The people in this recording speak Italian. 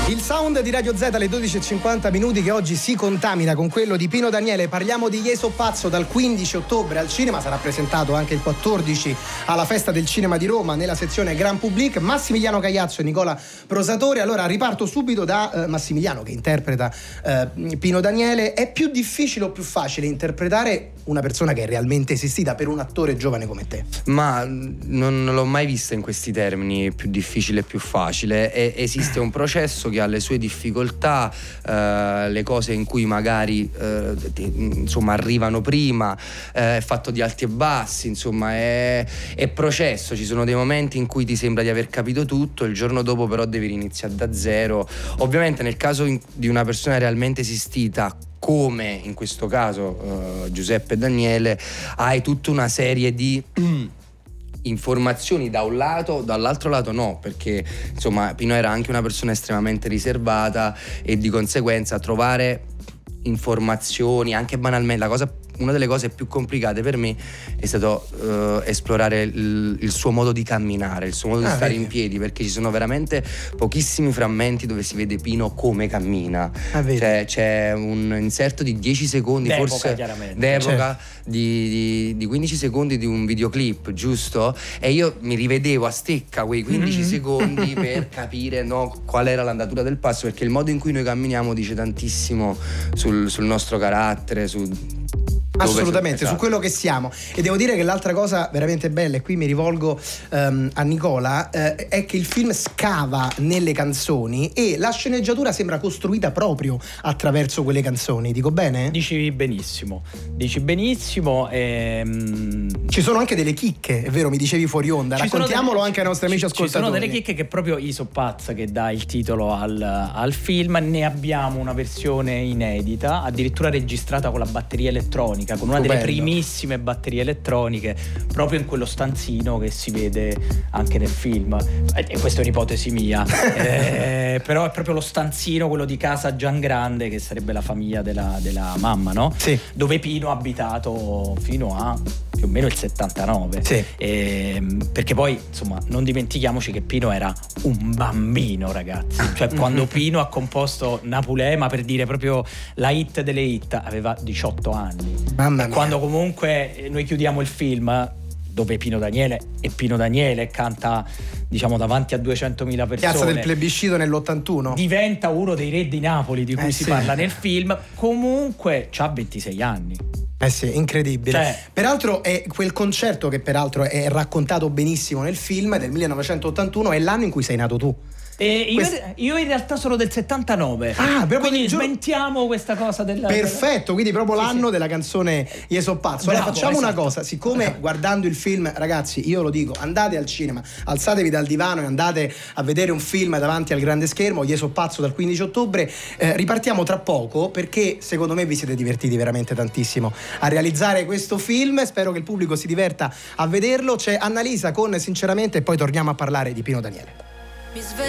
Il sound di Radio Z alle 12:50 che oggi si contamina con quello di Pino Daniele. Parliamo di Ieso Pazzo dal 15 ottobre al cinema, sarà presentato anche il 14 alla Festa del Cinema di Roma nella sezione Grand Public. Massimiliano Cagliazzo e Nicola Prosatore. Allora riparto subito da Massimiliano che interpreta Pino Daniele. È più difficile o più facile interpretare una persona che è realmente esistita per un attore giovane come te? Ma non l'ho mai vista in questi termini, più difficile e più facile. Esiste un processo che ha le sue difficoltà, le cose in cui magari insomma arrivano prima, è fatto di alti e bassi, insomma è processo. Ci sono dei momenti in cui ti sembra di aver capito tutto, il giorno dopo però devi iniziare da zero. Ovviamente nel caso di una persona realmente esistita, come in questo caso Giuseppe e Daniele, hai tutta una serie di informazioni da un lato, dall'altro lato no, perché insomma Pino era anche una persona estremamente riservata e di conseguenza trovare informazioni anche banalmente, una delle cose più complicate per me è stato esplorare il suo modo di camminare, il suo modo di stare in piedi, perché ci sono veramente pochissimi frammenti dove si vede Pino come cammina. Cioè, c'è un inserto di 10 secondi d'epoca, forse d'epoca, di 15 secondi di un videoclip, giusto? E io mi rivedevo a stecca quei 15 secondi per capire qual era l'andatura del passo, perché il modo in cui noi camminiamo dice tantissimo sul nostro carattere, assolutamente, su quello che siamo. E devo dire che l'altra cosa veramente bella, e qui mi rivolgo a Nicola, è che il film scava nelle canzoni e la sceneggiatura sembra costruita proprio attraverso quelle canzoni. Dico bene? Dici benissimo. Ci sono anche delle chicche, è vero, mi dicevi fuori onda. Raccontiamolo anche ai nostri amici ascoltatori. Ci sono delle chicche che proprio Ieso Pazzo, che dà il titolo al film, ne abbiamo una versione inedita, addirittura registrata con la batteria elettronica, con una delle primissime batterie elettroniche, proprio in quello stanzino che si vede anche nel film. E questa è un'ipotesi mia, però è proprio lo stanzino, quello di casa Giangrande, che sarebbe la famiglia della mamma, no? Sì. Dove Pino ha abitato fino a più o meno il 79. Sì. Perché poi insomma non dimentichiamoci che Pino era un bambino, ragazzi. Cioè quando Pino ha composto Napulema, per dire proprio la hit delle hit, aveva 18 anni. Mamma mia. Quando comunque noi chiudiamo il film dove Pino Daniele canta, diciamo, davanti a 200.000 persone, Piazza del Plebiscito nell'81, diventa uno dei re di Napoli di cui si parla nel film, comunque c'ha 26 anni. Sì, incredibile. Peraltro è quel concerto che peraltro è raccontato benissimo nel film, del 1981, è l'anno in cui sei nato tu. Io in realtà sono del 79. Quindi smentiamo questa cosa Perfetto, quindi proprio l'anno della canzone Ieso Pazzo. Allora facciamo una cosa, siccome guardando il film, ragazzi, io lo dico, andate al cinema, alzatevi dal divano e andate a vedere un film davanti al grande schermo, Ieso Pazzo dal 15 ottobre. Ripartiamo tra poco, perché secondo me vi siete divertiti veramente tantissimo a realizzare questo film. Spero che il pubblico si diverta a vederlo. C'è Annalisa con Sinceramente e poi torniamo a parlare di Pino Daniele.